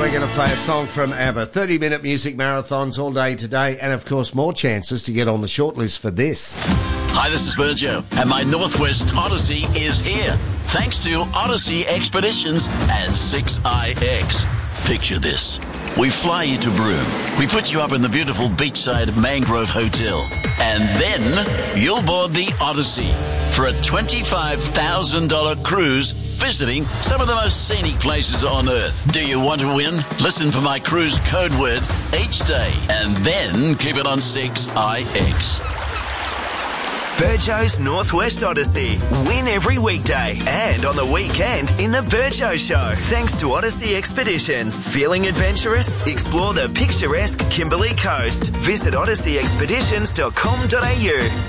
we're going to play a song from ABBA. 30-minute music marathons all day today, and of course more chances to get on the shortlist for this. Hi, this is Virgil, and my Northwest Odyssey is here. Thanks to Odyssey Expeditions and 6IX. Picture this. We fly you to Broome. We put you up in the beautiful beachside Mangrove Hotel. And then you'll board the Odyssey for a $25,000 cruise visiting some of the most scenic places on Earth. Do you want to win? Listen for my cruise code word each day and then keep it on 6IX. Virgo's Northwest Odyssey. Win every weekday and on the weekend in the Virgo Show. Thanks to Odyssey Expeditions. Feeling adventurous? Explore the picturesque Kimberley Coast. Visit odysseyexpeditions.com.au.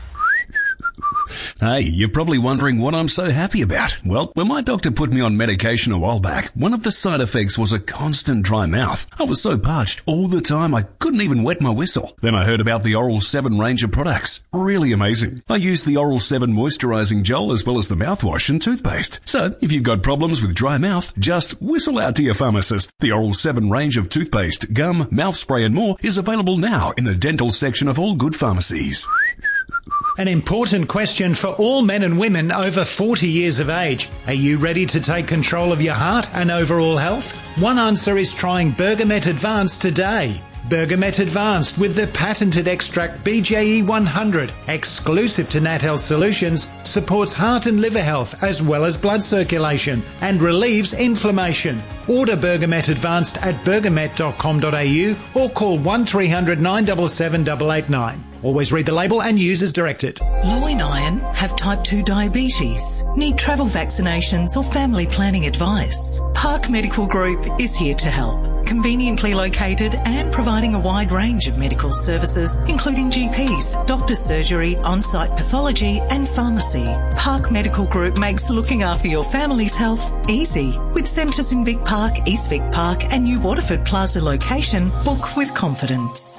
Hey, you're probably wondering what I'm so happy about. Well, when my doctor put me on medication a while back, one of the side effects was a constant dry mouth. I was so parched all the time I couldn't even wet my whistle. Then I heard about the Oral 7 range of products. Really amazing. I used the Oral 7 moisturising gel as well as the mouthwash and toothpaste. So, if you've got problems with dry mouth, just whistle out to your pharmacist. The Oral 7 range of toothpaste, gum, mouth spray and more is available now in the dental section of all good pharmacies. An important question for all men and women over 40 years of age. Are you ready to take control of your heart and overall health? One answer is trying Bergamet Advanced today. Bergamet Advanced with the patented extract BJE 100, exclusive to Nat Health Solutions, supports heart and liver health as well as blood circulation and relieves inflammation. Order Bergamet Advanced at bergamet.com.au or call 1300 977 889. Always read the label and use as directed. Low in iron, have type 2 diabetes, need travel vaccinations or family planning advice. Park Medical Group is here to help. Conveniently located and providing a wide range of medical services, including GPs, doctor's surgery, on-site pathology and pharmacy. Park Medical Group makes looking after your family's health easy. With centres in Vic Park, East Vic Park and New Waterford Plaza location, book with confidence.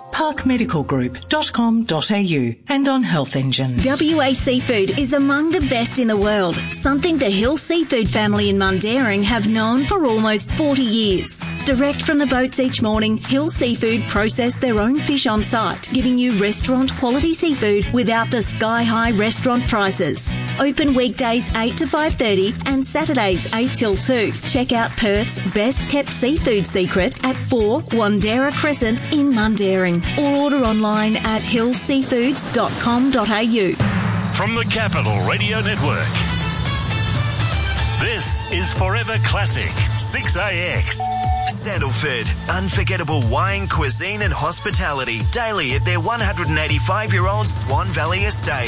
parkmedicalgroup.com.au and on Health Engine. WA Seafood is among the best in the world, something the Hill Seafood family in Mundaring have known for almost 40 years. Direct from the boats each morning, Hill Seafood process their own fish on site, giving you restaurant quality seafood without the sky-high restaurant prices. Open weekdays 8 to 5:30 and Saturdays 8 till 2. Check out Perth's best kept seafood secret at 4 Wandera Crescent in Mundaring or order online at hillseafoods.com.au. From the Capital Radio Network, this is Forever Classic 6AX. Sandalford, unforgettable wine, cuisine and hospitality daily at their 185-year-old Swan Valley estate.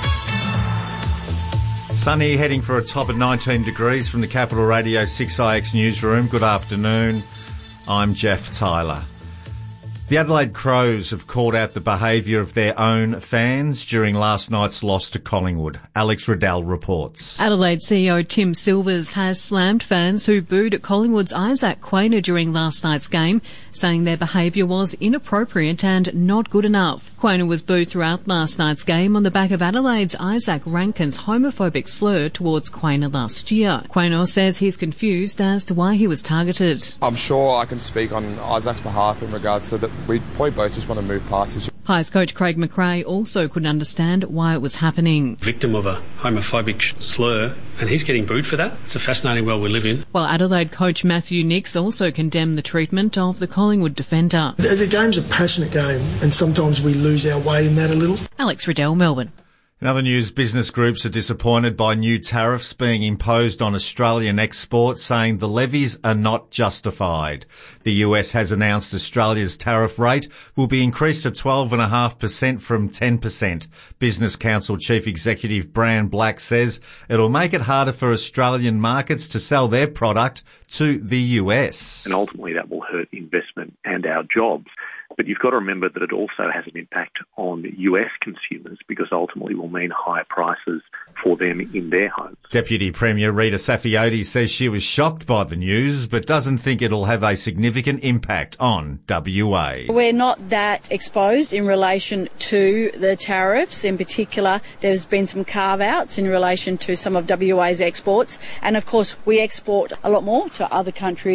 Sunny, heading for a top of 19 degrees from the Capital Radio 6IX newsroom. Good afternoon. I'm Jeff Tyler. The Adelaide Crows have called out the behaviour of their own fans during last night's loss to Collingwood. Alex Riddell reports. Adelaide CEO Tim Silvers has slammed fans who booed at Collingwood's Isaac Quaynor during last night's game, saying their behaviour was inappropriate and not good enough. Quaynor was booed throughout last night's game on the back of Adelaide's Isaac Rankin's homophobic slur towards Quaynor last year. Quaynor says he's confused as to why he was targeted. I'm sure I can speak on Isaac's behalf in regards to that. We probably both just want to move past this. Highs coach Craig McRae also couldn't understand why it was happening. Victim of a homophobic slur, and he's getting booed for that. It's a fascinating world we live in. While Adelaide coach Matthew Nicks also condemned the treatment of the Collingwood defender. The game's a passionate game, and sometimes we lose our way in that a little. Alex Riddell, Melbourne. In other news, business groups are disappointed by new tariffs being imposed on Australian exports, saying the levies are not justified. The US has announced Australia's tariff rate will be increased to 12.5% from 10%. Business Council Chief Executive Brian Black says it'll make it harder for Australian markets to sell their product to the US. And ultimately that will hurt investment and our jobs. But you've got to remember that it also has an impact on US consumers because ultimately will mean higher prices for them in their homes. Deputy Premier Rita Saffioti says she was shocked by the news but doesn't think it'll have a significant impact on WA. We're not that exposed in relation to the tariffs. In particular, there's been some carve-outs in relation to some of WA's exports. And of course, we export a lot more to other countries.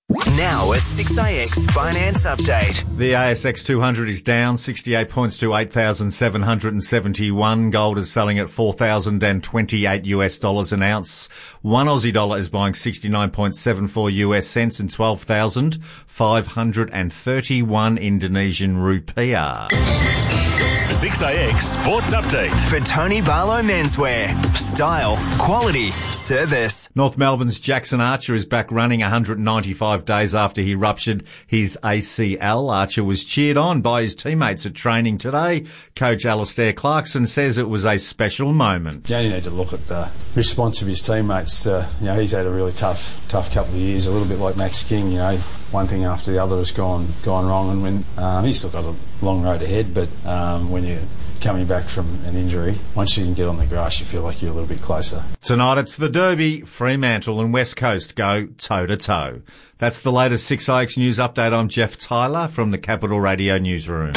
Now a 6AX finance update. The ASX 200 is down 68 points to 8,771. Gold is selling at $4,028 an ounce. One Aussie dollar is buying 69.74 US cents and 12,531 Indonesian rupiah. 6AX Sports Update. For Tony Barlow Menswear. Style, quality, service. North Melbourne's Jackson Archer is back running 195 days after he ruptured his ACL. Archer was cheered on by his teammates at training today. Coach Alastair Clarkson says it was a special moment. You only need to look at the response of his teammates. He's had a really tough couple of years, a little bit like Max King. One thing after the other has gone wrong, and when he's still got a long road ahead, but when you're coming back from an injury, once you can get on the grass, you feel like you're a little bit closer. Tonight it's the Derby. Fremantle and West Coast go toe-to-toe. That's the latest 6AX News Update. I'm Jeff Tyler from the Capital Radio Newsroom.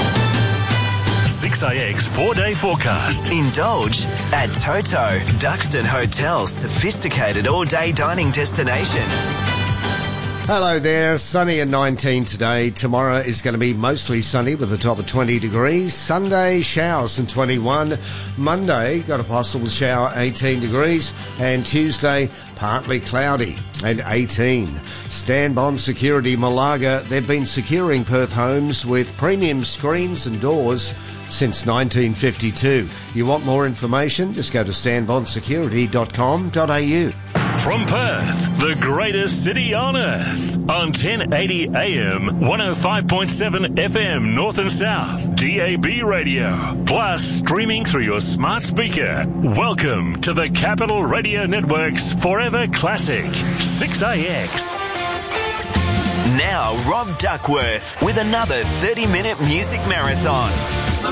6AX 4-day forecast. Indulge at Toto, Duxton Hotel's sophisticated all-day dining destination. Hello there, sunny and 19 today. Tomorrow is going to be mostly sunny with a top of 20 degrees. Sunday, showers and 21. Monday, got a possible shower, 18 degrees. And Tuesday, partly cloudy and 18. Stanbond Security Malaga, they've been securing Perth homes with premium screens and doors since 1952. You want more information? Just go to stanbondsecurity.com.au. From Perth, the greatest city on earth, on 1080 AM, 105.7 FM North and South, DAB radio, plus streaming through your smart speaker. Welcome to the Capital Radio Network's Forever Classic, 6AX. Now Rob Duckworth with another 30-minute music marathon.